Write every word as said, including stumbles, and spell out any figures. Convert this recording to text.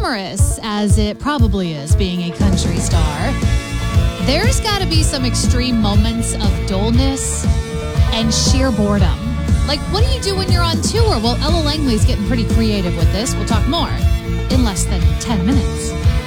glamorous as it probably is being a country star, there's got to be some extreme moments of dullness and sheer boredom. Like, what do you do when you're on tour? Well, Ella Langley's getting pretty creative with this. We'll talk more in less than ten minutes.